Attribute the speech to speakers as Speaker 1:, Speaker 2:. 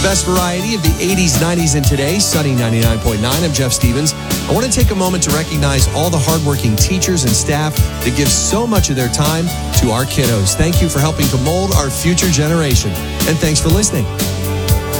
Speaker 1: Best variety of the 80s, 90s, and today, Sunny 99.9. I'm Jeff Stevens. I want to take a moment to recognize all the hardworking teachers and staff that give so much of their time to our kiddos. Thank you for helping to mold our future generation. And thanks for listening.